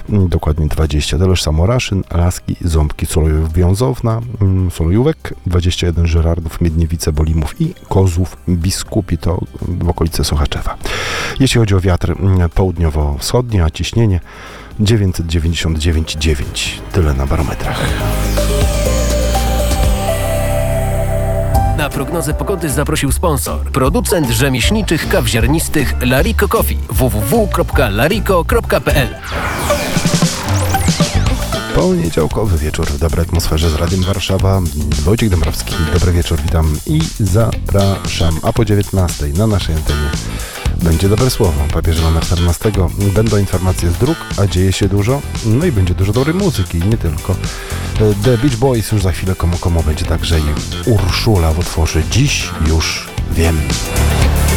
dokładnie 20. Deleż Samoraszyn, Laski, Ząbki, Solojów-Wiązowna, Solojówek, 21 Żyrardów, Miedniewice, Bolimów i Kozłów Biskupi, to w okolicy Sochaczewa. Jeśli chodzi o wiatr południowo-wschodni, a ciśnienie 999,9. Tyle na barometrach. Na prognozę pogody zaprosił sponsor. Producent rzemieślniczych kaw ziarnistych Lariko Coffee. www.lariko.pl. Poniedziałkowy wieczór w dobrej atmosferze z Radiem Warszawa. Wojciech Dąbrowski, dobry wieczór, witam i zapraszam. A po 19 na naszej antenie będzie dobre słowo papieża numer 14. Będą informacje z dróg, a dzieje się dużo. No i będzie dużo dobrej muzyki, nie tylko. The Beach Boys już za chwilę komu będzie także i Urszula w utworze Dziś już wiem.